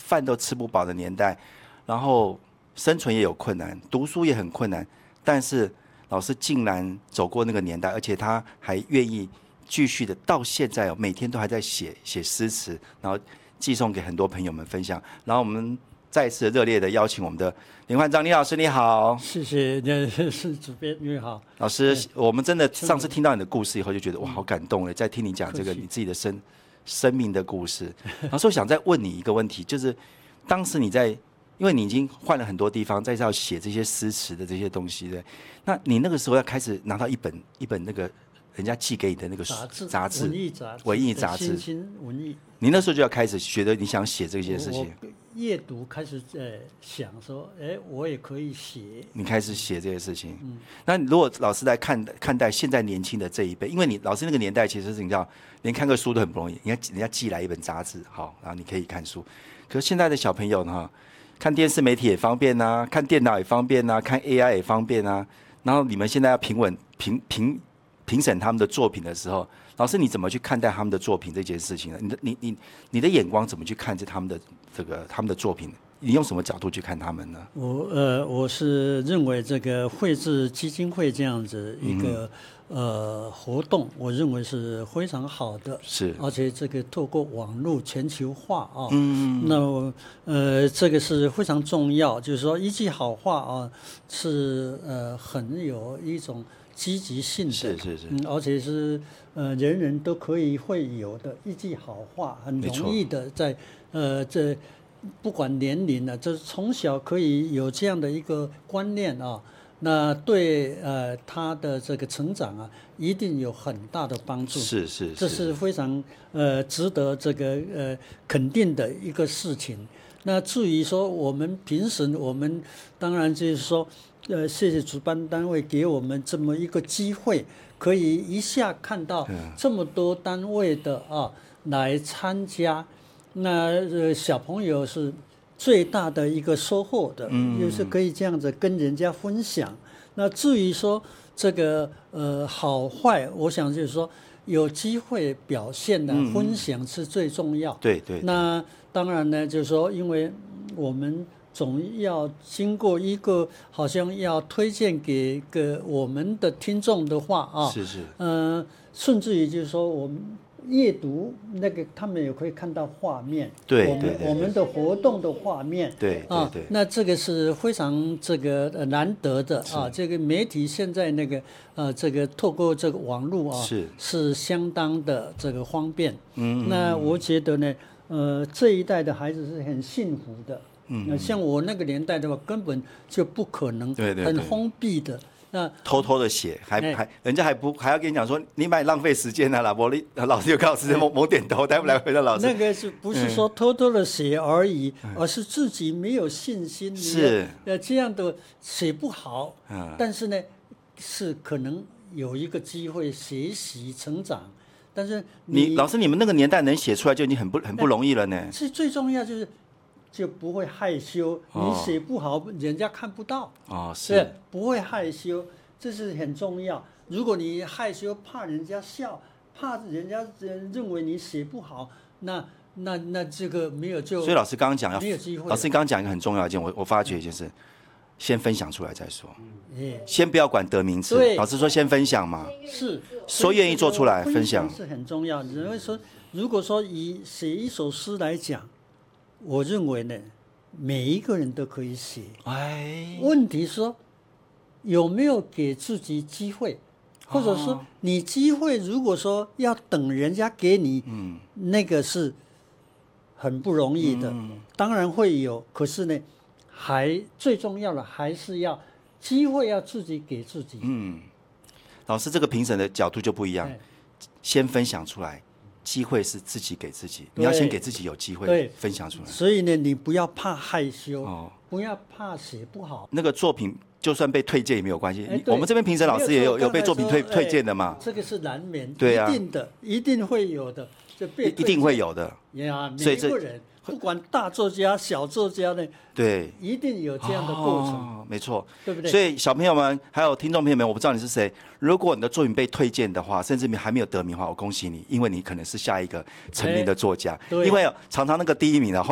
饭都吃不饱的年代，然后生存也有困难，读书也很困难，但是老师竟然走过那个年代，而且他还愿意继续的到现在每天都还在写诗词，然后寄送给很多朋友们分享。然后我们再一次热烈的邀请我们的林焕章林老师，你好。 谢谢，是主编你好。 老师，我们真的上次听到你的故事以后，就觉得哇，好感动，再听你讲这个你自己的生命的故事。老师，我想再问你一个问题，就是当时你在，因为你已经换了很多地方，再要写这些诗词的这些东西的，那你那个时候要开始拿到一本那个人家寄给你的那个杂志，文艺杂志， 新兴文艺。 你那时候就要开始觉得你想写这件事情。 我阅读开始想说，我也可以写。 你开始写这些事情。那如果老师来看待现在年轻的这一辈，因为你老师那个年代其实是你知道，连看个书都很不容易，人家寄来一本杂志，好，然后你可以看书。可是现在的小朋友呢，看电视媒体也方便啊，看电脑也方便啊，看 AI 也方便啊。然后你们现在要评审他们的作品的时候，老师你怎么去看待他们的作品这件事情呢？你的眼光怎么去看他们的作品？你用什么角度去看他们呢？ 我是认为这个绘制基金会这样子一个活动，我认为是非常好的， 是， 而且这个透过网络全球化啊，那这个是非常重要，就是说一句好话啊，是很有一种积极性的， 是， 而且是人人都会有的一句好话，很容易的在这不管年龄呢，就是从小可以有这样的一个观念啊，那对他的这个成长啊，一定有很大的帮助。 是， 这是非常值得这个肯定的一个事情。那至于说我们评审，我们当然就是说。谢谢主办单位给我们这么一个机会，可以一下看到这么多单位的来参加，那小朋友是最大的一个收获的，就是可以这样子跟人家分享。那至于说这个好坏，我想就是说有机会表现的分享是最重要。 对。 那当然呢，就是说，因为我们总要经过一个好像要推荐给我们的听众的话啊， 是， 甚至于就是说我们阅读那个他们也可以看到画面， 对， 我们的活动的画面， 对， 那这个是非常这个难得的啊，这个媒体现在那个这个透过这个网络啊，是相当的这个方便，那我觉得呢，这一代的孩子是很幸福的。像我那个年代的话，根本就不可能，很封闭的。那偷偷的写，人家还要跟你讲说，你买浪费时间了啦！老师就告诉某点头，待会来回答老师。 那个不是说偷偷的写而已，而是自己没有信心， 是这样的写不好。但是呢，是可能有一个机会学习成长。但是老师，你们那个年代能写出来就已经很不容易了呢。 是最重要就不会害羞，你写不好，人家看不到。是不会害羞，这是很重要。如果你害羞，怕人家笑，怕人家认为你写不好，那这个没有就。 所以老师刚刚讲没有机会。 老师刚刚讲一个很重要的一件，我发觉一件事，先分享出来再说。先不要管得名次，老师说先分享嘛。 是， 说愿意做出来分享是很重要。人会说，如果说以写一首诗来讲。我认为呢，每一个人都可以写。问题说有没有给自己机会，或者说你机会如果说要等人家给你，那个是很不容易的。当然会有，可是呢，最重要的还是要机会要自己给自己。 老师这个评审的角度就不一样，先分享出来。机会是自己给自己，你要先给自己有机会分享出来。 所以呢，你不要怕害羞，不要怕写不好。 那个作品就算被推荐也没有关系。我们这边评审老师也有被作品推荐的嘛？ 这个是难免， 对啊， 一定的，一定会有的， 一定会有的。 每一个人，不管大作家、小作家呢， 对， 一定有这样的过程， 没错， 对不对？ 所以小朋友们还有听众朋友们，我不知道你是谁，如果你的作品被推荐的话，甚至你还没有得名的话，我恭喜你，因为你可能是下一个成名的作家。因为常常那个第一名呢，